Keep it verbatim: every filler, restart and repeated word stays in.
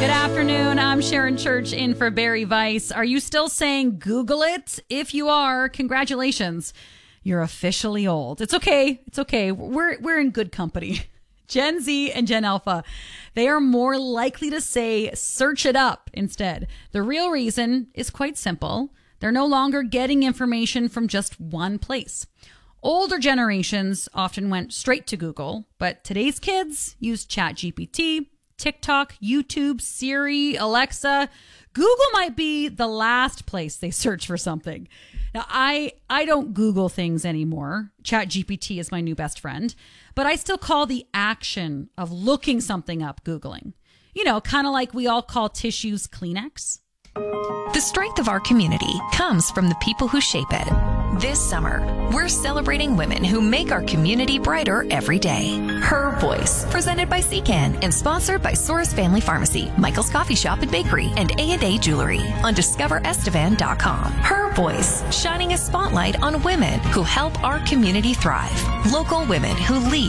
Good afternoon. I'm Sharon Church in for Barry Weiss. Are you still saying Google it? If you are, congratulations. You're officially old. It's okay. It's okay. We're we're in good company. Gen Z and Gen Alpha, they are more likely to say search it up instead. The real reason is quite simple. They're no longer getting information from just one place. Older generations often went straight to Google, but today's kids use ChatGPT, TikTok, YouTube, Siri, Alexa. Google might be the last place they search for something. Now, I I don't Google things anymore. ChatGPT is my new best friend, but I still call the action of looking something up Googling. You know, kind of like we all call tissues Kleenex. The strength of our community comes from the people who shape it. This summer, we're celebrating women who make our community brighter every day. Her Voice, presented by C CAN and sponsored by Soros Family Pharmacy, Michael's Coffee Shop and Bakery, and A and A Jewelry on discover estevan dot com. Her Voice, shining a spotlight on women who help our community thrive. Local women who lead